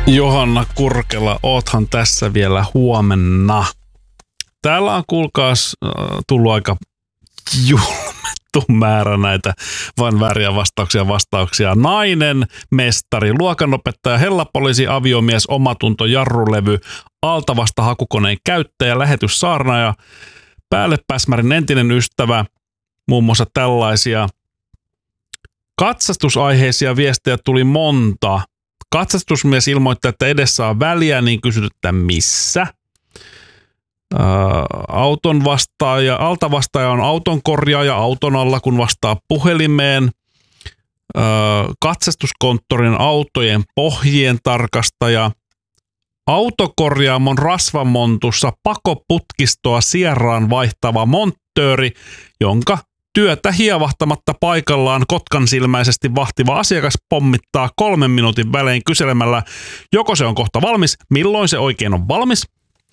Johanna Kurkela, oothan tässä vielä huomenna. Täällä on kuulkaas tullut aika julmettu määrä näitä vain vääriä vastauksia. Nainen, mestari, luokanopettaja, hellapoliisi, aviomies, omatunto, jarrulevy, altavasta hakukoneen käyttäjä, lähetyssaarnaaja, päällepäsmärin entinen ystävä, muun muassa tällaisia. Katsastusaiheisia viestejä tuli monta. Katsastusmies ilmoitti, että edessä on väliä, niin kysyt, että missä. Altavastaaja on auton korjaaja auton alla, kun vastaa puhelimeen. Katsastuskonttorin autojen pohjien tarkastaja. Autokorjaamon rasvamontussa pakoputkistoa sierraan vaihtava monttööri, jonka työtä hievahtamatta paikallaan kotkansilmäisesti vahtiva asiakas pommittaa 3 minuutin välein kyselemällä, joko se on kohta valmis, milloin se oikein on valmis.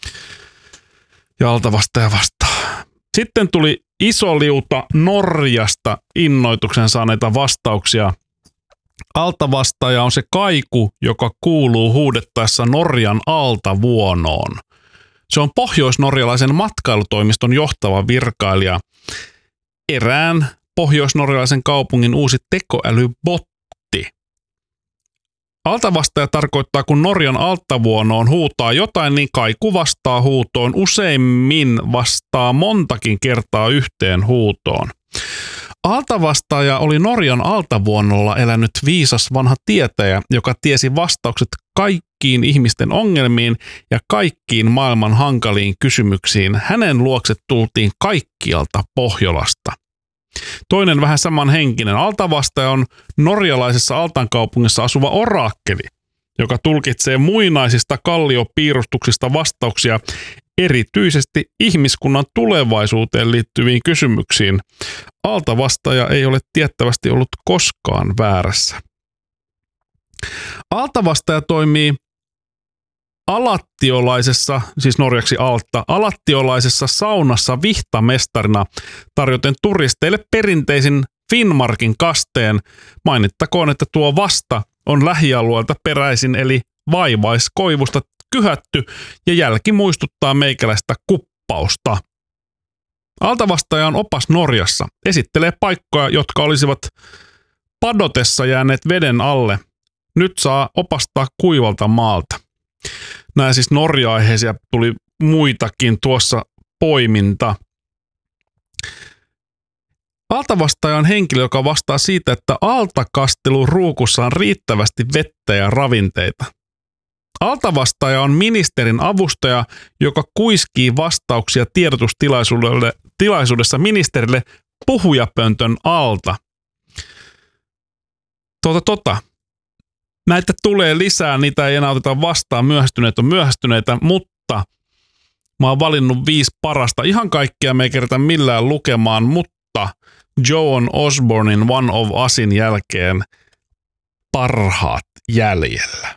Ja altavastaaja vastaa. Sitten tuli iso liuta Norjasta innoituksen saaneita vastauksia. Altavastaaja on se kaiku, joka kuuluu huudettaessa Norjan altavuonoon. Se on pohjoisnorjalaisen matkailutoimiston johtava virkailija. Erään pohjoisnorjalaisen kaupungin uusi tekoälybotti. Altavastaaja tarkoittaa, kun Norjan altavuonoon huutaa jotain, niin kaiku vastaa huutoon. Useimmin vastaa montakin kertaa yhteen huutoon. Altavastaaja oli Norjan altavuonolla elänyt viisas vanha tietäjä, joka tiesi vastaukset kaikkiin ihmisten ongelmiin ja kaikkiin maailman hankaliin kysymyksiin. Hänen luokse tultiin kaikkialta Pohjolasta. Toinen vähän samanhenkinen altavastaaja on norjalaisessa Altan kaupungissa asuva orakkeli, joka tulkitsee muinaisista kalliopiirustuksista vastauksia erityisesti ihmiskunnan tulevaisuuteen liittyviin kysymyksiin. Altavastaaja ei ole tiettävästi ollut koskaan väärässä. Altavastaaja toimii alattiolaisessa, siis norjaksi altta, alattiolaisessa saunassa vihtamestarina tarjoten turisteille perinteisin Finnmarkin kasteen. Mainittakoon, että tuo vasta on lähialueelta peräisin eli vaivaiskoivusta kyhätty ja jälki muistuttaa meikäläistä kuppausta. Altavastaaja on opas Norjassa. Esittelee paikkoja, jotka olisivat padotessa jääneet veden alle. Nyt saa opastaa kuivalta maalta. Nämä siis Norja-aiheisia, tuli muitakin tuossa poiminta. Altavastaaja on henkilö, joka vastaa siitä, että altakastelun ruukussa on riittävästi vettä ja ravinteita. Altavastaaja on ministerin avustaja, joka kuiskii vastauksia tiedotustilaisuudessa ministerille puhujapöntön alta. Näitä tulee lisää, niitä ei enää oteta vastaan, myöhästyneet on myöhästyneitä, mutta mä oon valinnut 5 parasta. Ihan kaikkia me ei kerätä millään lukemaan, mutta Joan Osbornin One of Usin jälkeen parhaat jäljellä.